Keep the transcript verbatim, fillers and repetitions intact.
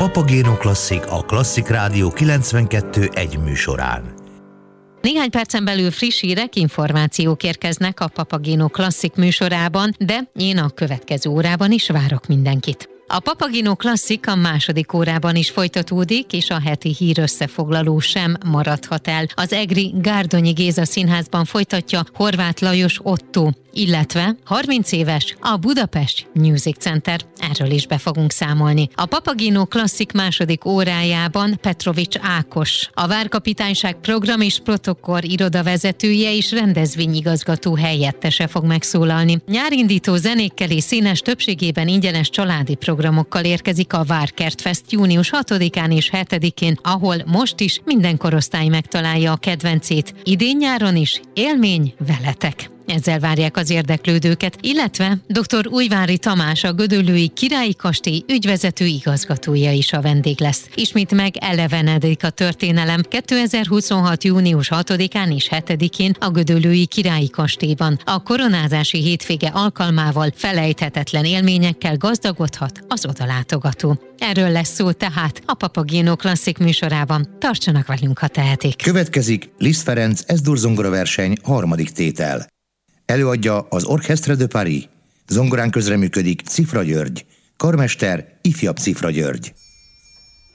Papagéno Klasszik a Klasszik Rádió kilencvenkettő egy műsorán. Néhány percen belül friss hírek, információk érkeznek a Papagéno Klasszik műsorában, de én a következő órában is várok mindenkit. A Papagéno Klasszik a második órában is folytatódik, és a heti hír összefoglaló sem maradhat el. Az egri Gárdonyi Géza Színházban folytatja Horváth Lajos Otto, illetve harminc éves a Budapest Music Center. Erről is be fogunk számolni. A Papagéno Klasszik második órájában Petrovics Ákos, a Várkapitányság program és protokoll irodavezetője és rendezvényigazgató helyettese fog megszólalni. Nyárindító zenékkel és színes, többségében ingyenes családi programokkal érkezik a Várkertfest június hatodikán és hetedikén, ahol most is minden korosztály megtalálja a kedvencét. Idén-nyáron is élmény veletek. Ezzel várják az érdeklődőket, illetve dr. Újvári Tamás, a Gödöllői Királyi Kastély ügyvezető igazgatója is a vendég lesz. Ismét megelevenedik a történelem kétezer-huszonhat június hatodikán és hetedikén a Gödöllői Királyi Kastélyban. A koronázási hétvége alkalmával felejthetetlen élményekkel gazdagodhat az odalátogató. Erről lesz szó tehát a Papagéno Klasszik műsorában. Tartsanak velünk, ha tehetik. Következik Liszt Ferenc Es-dur zongoraverseny harmadik tétel. Előadja az Orchestre de Paris. Zongorán közreműködik Cifra György. Karmester ifjabb Cifra György.